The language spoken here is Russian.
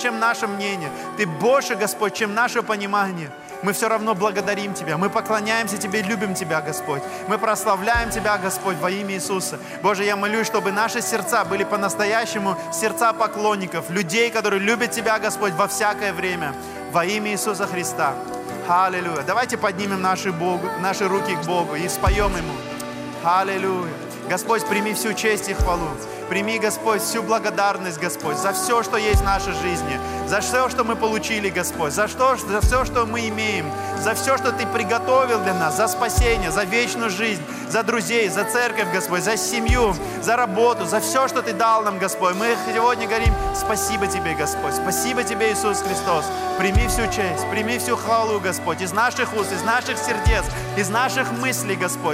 чем наше мнение. Ты больше, Господь, чем наше понимание. Мы все равно благодарим Тебя, мы поклоняемся Тебе и любим Тебя, Господь. Мы прославляем Тебя, Господь, во имя Иисуса. Боже, я молюсь, чтобы наши сердца были по-настоящему сердца поклонников, людей, которые любят Тебя, Господь, во всякое время. Во имя Иисуса Христа. Аллилуйя. Давайте поднимем наши руки к Богу и споем Ему. Аллилуйя. Господь, прими всю честь и хвалу. Прими, Господь, всю благодарность, Господь, за все, что есть в нашей жизни, за все, что мы получили, Господь, за все, что мы имеем, за все, что Ты приготовил для нас, за спасение, за вечную жизнь, за друзей, за церковь, Господь, за семью, за работу, за все, что Ты дал нам, Господь. Мы сегодня говорим спасибо Тебе, Господь, спасибо Тебе, Иисус Христос. Прими всю честь, прими всю хвалу, Господь, из наших уст, из наших сердец, из наших мыслей, Господь.